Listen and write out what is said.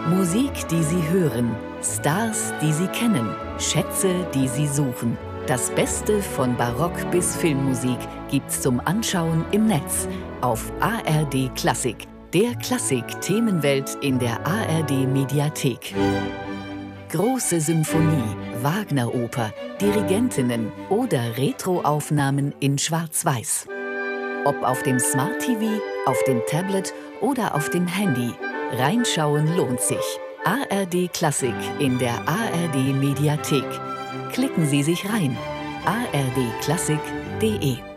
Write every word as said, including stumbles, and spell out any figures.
Musik, die Sie hören, Stars, die Sie kennen, Schätze, die Sie suchen. Das Beste von Barock bis Filmmusik gibt's zum Anschauen im Netz auf A R D Klassik, der Klassik-Themenwelt in der A R D Mediathek. Große Symphonie, Wagner-Oper, Dirigentinnen oder Retro-Aufnahmen in Schwarz-Weiß. Ob auf dem Smart T V, auf dem Tablet oder auf dem Handy. Reinschauen lohnt sich. A R D Klassik in der A R D Mediathek. Klicken Sie sich rein. a r d klassik punkt de